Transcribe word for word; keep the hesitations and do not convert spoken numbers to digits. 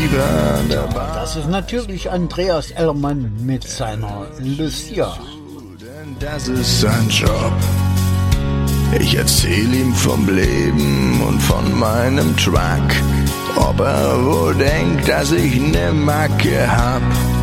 lieber an der Bar. Das ist natürlich Andreas Ellermann mit seiner Lucia. Denn das ist sein Job. Ich erzähl ihm vom Leben und von meinem Truck. Ob er wohl denkt, dass ich ne Macke hab.